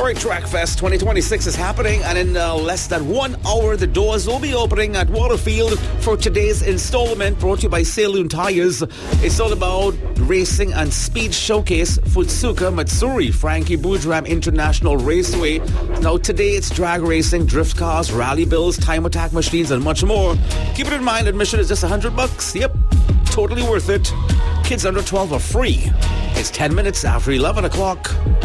Alright, Trackfest 2026 is happening, and in less than 1 hour, the doors will be opening at Waterfield for today's installment, brought to you by Saloon Tires. It's all about racing and speed showcase Futsuka Matsuri, Frankie Boudram International Raceway. Now, today it's drag racing, drift cars, rally bills, time attack machines, and much more. Keep it in mind, admission is just $100. Yep, totally worth it. Kids under 12 are free. It's 10 minutes after 11 o'clock.